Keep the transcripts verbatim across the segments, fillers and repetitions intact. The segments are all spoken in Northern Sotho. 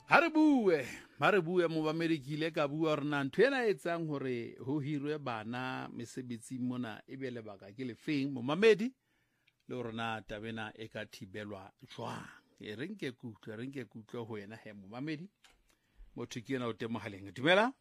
ha re bue ha re bue mo bamerikile ka bua rena ntho ena etsang hore ho hirwe bana mesebetsing mona e be lebaka ke le feng mo mamedi le rena tabena e ka thibelwa jwang e re nke kutlo re nke kutlo ho yena he mo mamedi motho ke yena o temohaleng dumela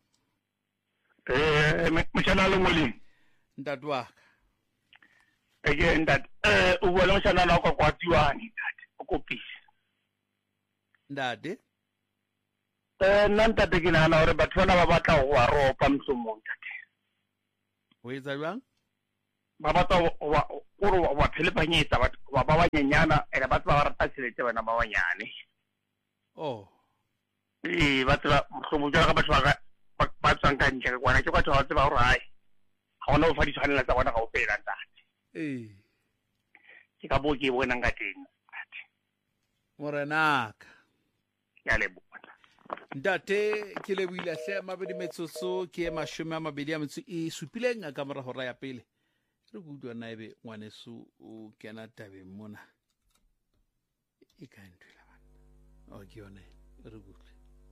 eh motjana le moleng ntatwa eke ntat eh o bua le motjana la kwa kwatiwani ntat o kopisi ndade eh nna ntate ke nahana hore batho bana ba batla ho wa ropa mhlomong ntate ho etsa jwang ba batla ho o wa phelepanyetsa batho ba ba banyenyana ene batho ba rata tshilete bana ba banyane oh eh batho mhlomong jwa ka batho ba ba tsang ka ntle ka kwana ke batho ba tseba hore hai ha ona ho fa ditshwanela tsa bona ka ho fela ntate eh ke ka bo ke bona nga teng ntate morenaka ya le bona ntate ke le buile hle mabedi metsotso ke mashome a mabedi a metso e supileng a kamora hora ya pele re bua na ebe ngwaneso o kena tabe mona e ka ntwela bana o ke yone re bua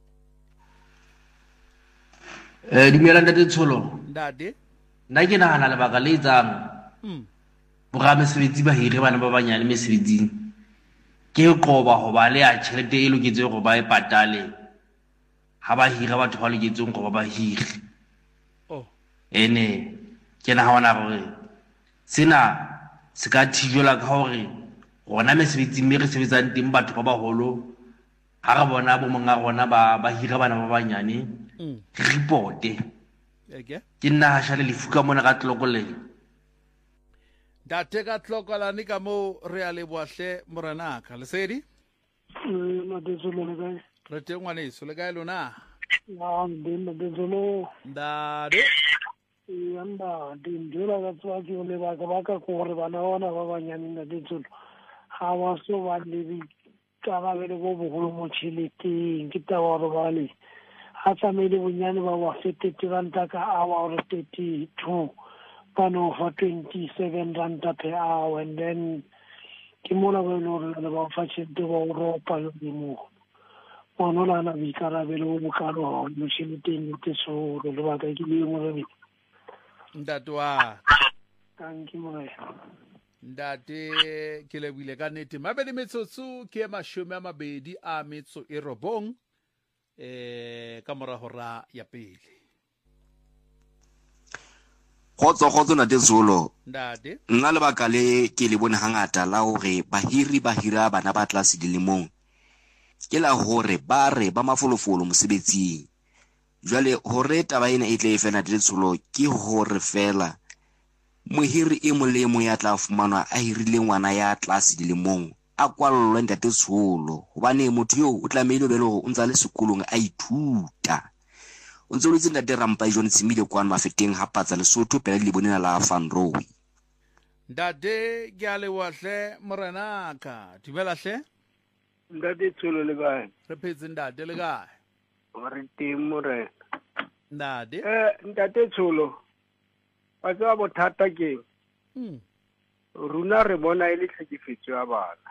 eh dumela ntate Tsholo ndade nna ke nahana lebaka le etsang mm bora mesebetsi ba hire bana ba banyane mesebetsing ke qoba ho ba le a tjhelete e loketseng go ba e patale ha ba hira batho ba loketseng go ba ba hire oh ene ke nahana gore sena se ka thijela ka hore rona mesebetsing me re sebetsang teng batho ba baholo ha re bona bo monga rona ba ba hira bana ba banyane mm reporte eke ke nna ha shale lefuka mona ka tlokoleng date ka tlokolane ka mo re a le boahle morenaka lesedi eh madezolo le kae re teng ngwaneso le kae lona ya ndin madezolo ndade yanda din dela ka tswa ke le ba ka ba ka gore bana bona ba banyane nna ditsolo ha wa so ba le di ka ba le go bogolo mo tšheleteng ke ta wa re ba le ha tsamele bonyane ba wa thirty ranta ka hour or thirty-two pano for twenty-seven ranta per hour and then ke mola ba le re ba fa tšhelete ba ropa yo mo bona la na bikarabelo mo kalo mo tšheleteng ke so re ba ka ke le mo re ndatwa thank you my ndate ke le buile ka nete mabedi metsotso ke mashome a mabedi a metso e robong eh ka mora hora ya pele khotso khotso na Tsholo ndade nna le baka le ke le bone hangata la hore bahiri ba hira bana ba tlase dilemong ke la hore ba re ba mafolofolo mosebetsing jwale hore taba ena e tle e fela Tsholo ke hore fela mohiri e molemo ya tla fumanwa a hirile ngwana ya tlase dilemong a kwallwe ntate Tsholo hobane motho yo o tlamehile be le go ntsa le sekolong a ithuta o ntse le tsena Rampa John Tsimile kwana mafeteng hapatsa Lesotho pele le bonela la Van Rowe ndade ke a le wahle morenaka dumela hle ntate Tsholo le kae re phetse ndade le kae re teng morena ndade eh ntate Tsholo ba tsa bothata ke mm runa re bona ile tlhekefetso ya bana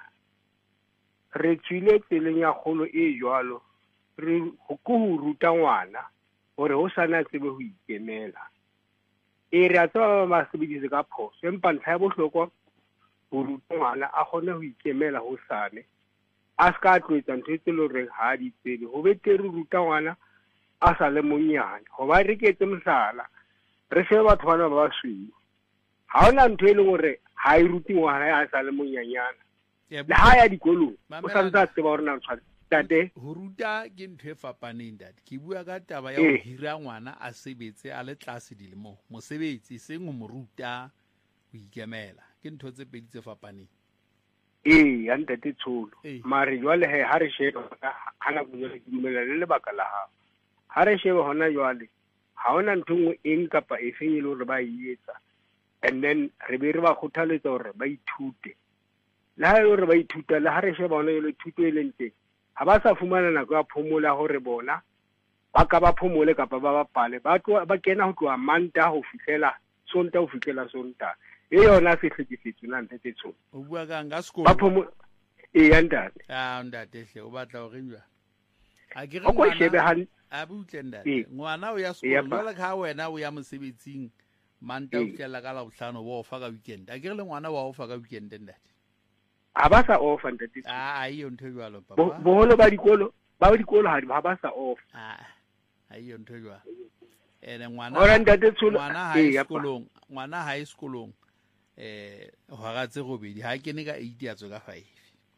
re tswile tseleng ya kgolo e jwalo re go go ruta ngwana hore ho sana tsebe ho ikemela e re a tswa ba sebedise ka phoso empa ntlha ya bohlokwa ho ruta ngwana a kgone ho ikemela ho sane a ska tlwetsa ntho tse le re ha di tsebe ho betere ruta ngwana a sa le monyane ho ba re ketse mhlala re se batho bana ba baswi ha ona ntho e leng hore ha e ruti ngwana ya sa le monyanyana le ha ya dikolong o sa ntse tseba hore na tshwana tate ho ruta ke ntho e fapaneng dad ke bua ka taba ya ho hira ngwana a sebetse a le tlase dilemo mosebetsi seng ho mo ruta ho ikemela ke ntho tse pedi tse fapaneng eh ya ntate Tsholo mare jwale he ha re sheba hana bunya le dumela le lebaka la ha ha re sheba hona jwale ha ona ntho ngwe eng kapa e feng ile hore ba ietsa and then re be re ba khothaletsa hore ba ithute la ha hore ba ithuta le ha re sheba hona ile thuto e lenteng ha ba sa fumana nako ya phomola hore bona ba ka ba phomole kapa ba bapale ba tloa ba kena ho tloa manta ho fihlela sonta ho fihlela sonta e yona se hlekefetso na ntse Tsholo o bua ka nga sekolo ba phomo e ya ntate ah ntate hle o batla ho renjwa a ke re o ko shebe ngwana han a butle Ee. ntate ngwana o ya Ee, sekolong pa. jwale ka wena o ya mosebetsing manta o Ee. fitlhela ka labotlhano wa o fa ka weekend a ke re le ngwana wa o fa ka weekend ntate ha ba sa offer ntate a a iyo ntho e jwalo Bo- papa boholo ba dikolo ba dikolo ha di- ha ba sa offer a a iyo ntho e jwalo ene ngwana Ora ntate Tsholo ngwana ha ee, e ya pa. sekolong ngwana ha e sekolong eh hora tse robedi ha kene ka eight ya tswe ka five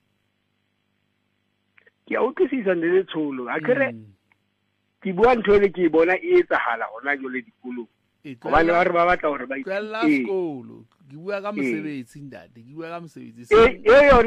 ke a utlwisisa ntate Tsholo a kere Mm. ke bua ntho e le ke e bona e etsahala hona jole dikolong E hobane tlohella- ba re ba batla hore ba tlohella Ee. sekolo ke bua ka mosebetsi ntate ke bua ka mosebetsi e e yona